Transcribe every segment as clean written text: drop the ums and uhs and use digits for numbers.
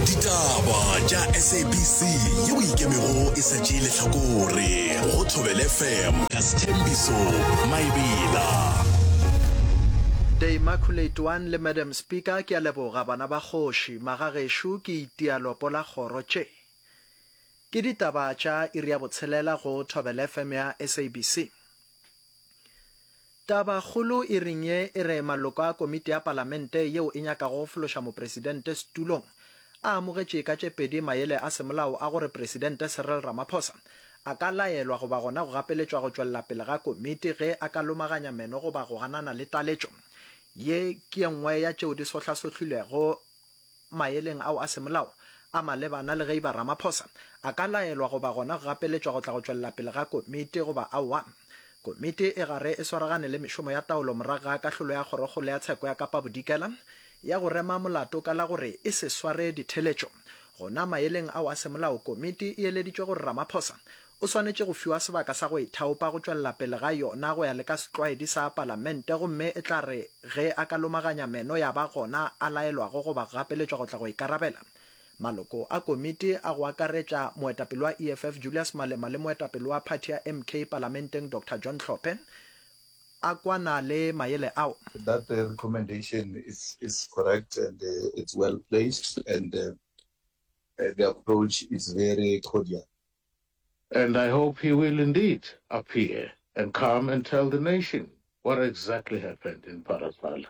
Ditaba tša SABC yeo ikemego e sa tšee lehlakore go Thobela FM ka Sthembiso Maebela. The Immaculate One le Madam Speaker ke a leboga bana ba kgoši magagesho ke itialo pola kgoro tše. Ke ditaba tša iri ya botshelela go Thobela FM ya SABC. Taba kgolo e reng ye e re maloko a komiti ya palamente yeo e nyaka go fološa mopresidente setulong a amogetše ka tšepedi maele a semolao a gore presidente Cyril Ramaphosa a ka laelwa goba gona go gapeletšwa go tšwelela pele ga komiti ge a ka lomaganya meno goba go ganana le taletšo ye ke nngwe ya tšeo di sohlasohlilego maeleng ao a semolao a malebana le ge iba Ramaphosa a ka laelwa goba gona go gapeletšwa go tla go tšwelela pele ga komiti goba aowa. Komiti e gare e swaragane le mešomo ya taolo morago ga kahlolo ya kgorokgolo ya tsheko ya Kapa Bodikela ya go rema molato ka la gore e se sware ditheletšo gona maeleng ao a semolao. Komiti e eleditšwe gore Ramaphosa o swanetše go fiwa sebaka sa go ithaopa go tšwelela pele ga yona go ya le ka setlwaedi sa palamente gomme e tla re ge a ka lomaganya meno ya ba gona a laelwago goba gapeletšwa go tla go ikarabela. Maloko a komiti a go akaretša moetapele wa EFF Julius Malema le moetapele wa party ya MK parlamenteng Dr. John Tlhophe a kwana le maele ao. That recommendation is correct and it's well placed and the approach is very cordial. And I hope he will indeed appear and come and tell the nation what exactly happened in Parasala.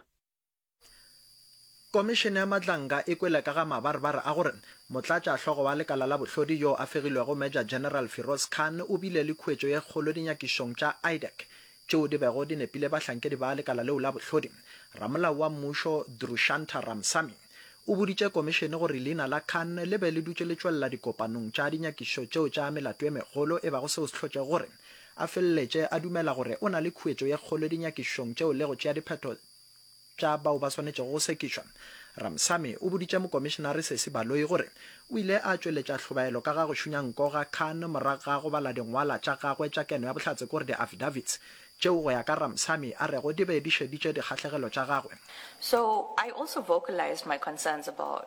Komishene ya Matlanka e kwele ka ga mabarabara a gore motlatša hlogo wa lekala la bohlodi yo a fegilwego Major General Firoz Khan o bile le khuetšo ye kgolo dinyakišong tša IDEC tšeo di bego di nepile bahlankedi ba lekala leo la bohlodi. Ramolao wa mmušo Dushyant Ramsamy o boditše komishene gore leina la Khan le be le dutše le tšwelela dikopanong tša dinyakišo tšeo tša melato ye megolo e bago seo se hlotše gore a feleletše a dumela gore o na le khuetšo ye kgolo dinyakišong tšeo le go tšea dipheto tša bao ba swanetše go sekišwa. Ramsamy o boditše mokomišenare Sesi Baloi gore o ile a tšweletša hlobaelo ka ga go šunya nko ga Khan morago ga go bala dingwala tša gagwe tša keno ya bohlatse kore di-affidavits tšeo go ya ka Ramsamy a rego di be di šeditše dikgahlegelo tša gagwe. So I also vocalized my concerns about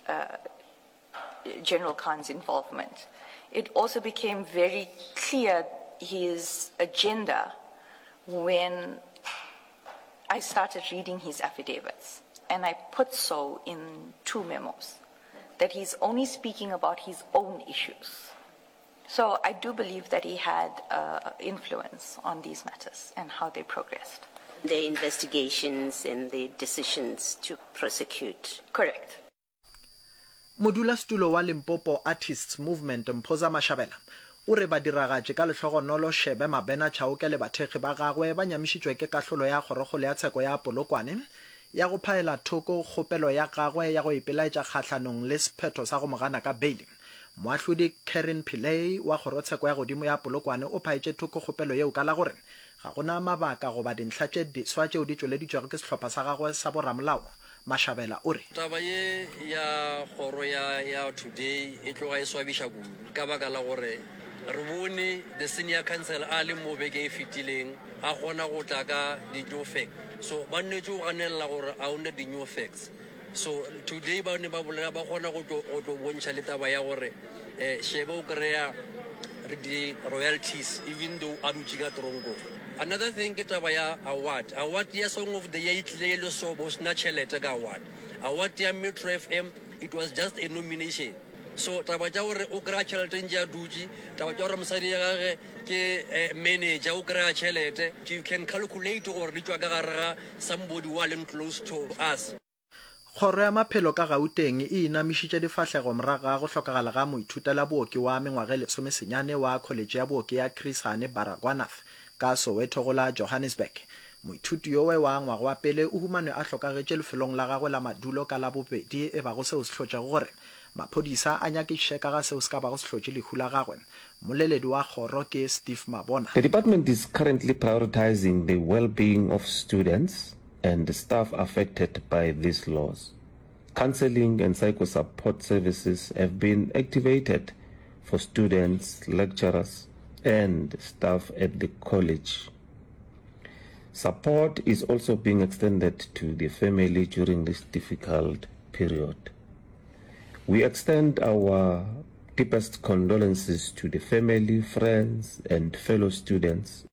General Khan's involvement. It also became very clear his agenda when I started reading his affidavits, and I put so in 2 memos, that he's only speaking about his own issues. So I do believe that he had influence on these matters and how they progressed. The investigations and the decisions to prosecute. Correct. Modulasetulo wa Limpopo Artists Movement Mphoza Mashabela o re badiragatše ka lehlogonolo Shebe Mabena Chauke le bathekgi ba gagwe ba nyamišitšwe ke kahlolo ya kgorokgolo ya tsheko ya Polokwane ya go phaela thoko kgopelo ya gagwe ya go ipelaetša kgahlanong le sephetho sa go mogana ka beili. Moahlodi Karen Pillay wa kgorotsheko ya godimo ya Polokwane o phaetše thoko kgopelo yeo ka la gore ga gona mabaka goba dintlha tše diswa tšeo di tšweleditšwego ke sehlopha sa gagwe sa boramolao. Mashabela o re taba ye ya kgoro ya today e tloga e swabiša kudu ka baka la gore re bone the senior council a le mo beke e fetileng a gona go tla ka di-new facts, so ba nnetse go ganelela gore a one di-new facts. So today ba ne ba bolela ba gona go tlo bontšha le taba ya gore Shebe o kry-a di-royalties even though a dutše ka tronko. Another thing ke taba ya award ya song of the year e tlile le so bo sena tšhelete ka award ya Metro FM, it was just a nomination. So taba tša gore o kry-a tšhelete ntše a dutše, taba tša gore mosadi ya gage ke manager o kry-a tšhelete, you can calculate gore di tšwa ka gare ga somebody who are close to us. Kgoro ya maphelo ka Gauteng e inamišitše difahlego morago ga go hlokagala ga moithutela booki wa mengwaga 19 wa college ya booki ya Chris Hani Baragwanath ka Soweto go la Johannesburg. Moithuti yowe wa ngwaga wa pele o humanwe a hlokagetše lefelong la gagwe la madulo ka la bobedi e bago seo se hlotše gore maphodisa a nyakišiše ka ga seo se ka bago se hlotše lehu la gagwe. Moleledi wa kgoro ke Steve Mabona. The department is currently prioritizing the well-being of students and the staff affected by these laws. Counseling and psycho-support services have been activated for students, lecturers, and staff at the college. Support is also being extended to the family during this difficult period. We extend our deepest condolences to the family, friends, and fellow students.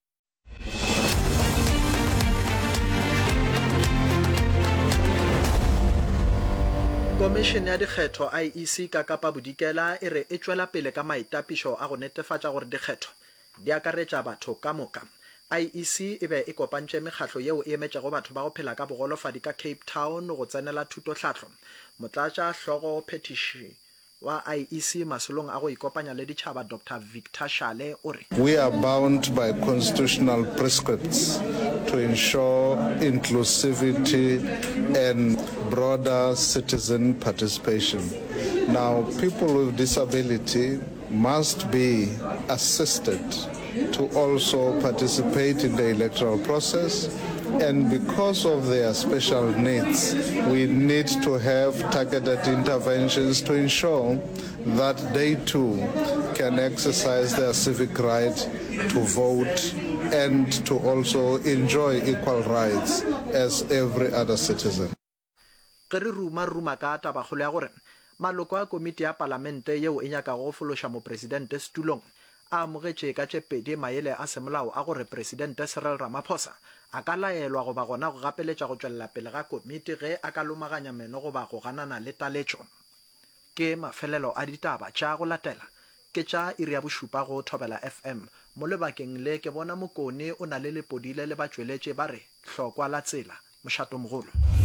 Komishene ya dikgetho IEC ka Kapa Bodikela e re e tswela pele ka maitapišo a go netefatša gore dikgetho di akaretša batho ka moka. IEC e be e kopantše mekgatlo yeo e emetšago batho ba go phela ka bogolofadi ka Cape Town go tsenela thutohlahlo. Motlatša hlogo phetiši wa IEC masolong a go ikopanya le ditšhaba Dr. Victor Shale o re we are bound by constitutional prescripts to ensure inclusivity and broader citizen participation. Now, people with disability must be assisted to also participate in the electoral process, and because of their special needs, we need to have targeted interventions to ensure that they too can exercise their civic right to vote and to also enjoy equal rights as every other citizen. Ke re ruma ka tabagolo ya gore maloko a komiti ya palamente yeo e nyaka go fološa mopresidente setulong a amogetše ka tšepedi maele a semolao a gore presidente Cyril Ramaphosa a ka laelwa go ba gona go gapeletša go tšwelela pele ga komiti ge a ka lomaganya meno go ba go ganana le taletšo. Ke mafelelo a ditaba tša go latela ke tša iri ya bošupa go Thobela FM mo lebakeng le ke bona mokone o na le lepodile le ba tšweletše ba re hlokwa la tsela mošato mogolo.